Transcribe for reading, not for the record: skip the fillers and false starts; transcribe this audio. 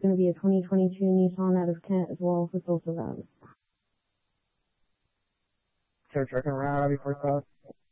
going to be a 2022 Nissan out of Kent as well for social values. Sure, checking around before stuff.